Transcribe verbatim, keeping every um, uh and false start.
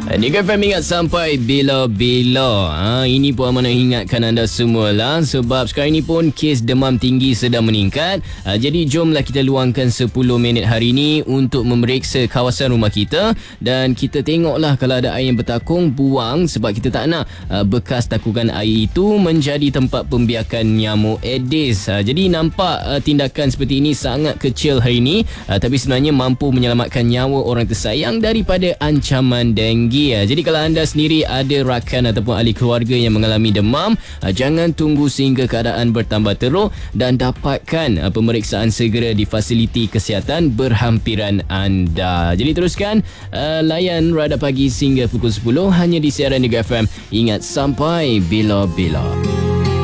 Nega F M ingat sampai bila-bila. Ha, ini pun amanah ingatkan anda semua lah. Sebab sekarang ini pun kes demam tinggi sedang meningkat. Ha, jadi jomlah kita luangkan sepuluh minit hari ini untuk memeriksa kawasan rumah kita. Dan kita tengoklah kalau ada air yang bertakung, buang. Sebab kita tak nak ha, bekas takungan air itu menjadi tempat pembiakan nyamuk Aedes. Ha, jadi nampak ha, tindakan seperti ini sangat kecil hari ini. Ha, tapi sebenarnya mampu menyelamatkan nyawa orang tersayang daripada ancaman denggi. Jadi kalau anda sendiri ada rakan ataupun ahli keluarga yang mengalami demam, jangan tunggu sehingga keadaan bertambah teruk dan dapatkan pemeriksaan segera di fasiliti kesihatan berhampiran anda. Jadi teruskan uh, layan Radar Pagi sehingga pukul sepuluh hanya di siaran Nega F M. Ingat sampai bila-bila.